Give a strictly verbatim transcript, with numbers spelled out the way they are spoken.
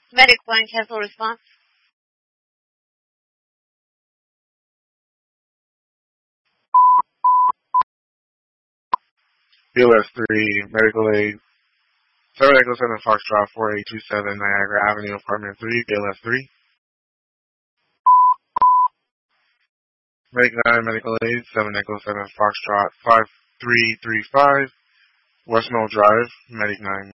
Medic one, cancel response. B L S three, medical aid. seven Echo seven Foxtrot four eight two seven Niagara Avenue, apartment three, B L S three. Medic nine, medical aid, seven Echo seven Foxtrot five three three five, West Mill Drive, Medic nine.